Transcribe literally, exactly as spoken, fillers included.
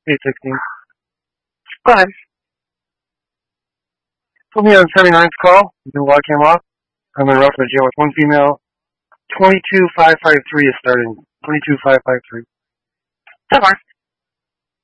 eight sixteen. Go ahead. Put me on seventy-ninth call. The law came off. I'm in Rough jail with one female. twenty-two five five three is starting. twenty-two five five three. So far.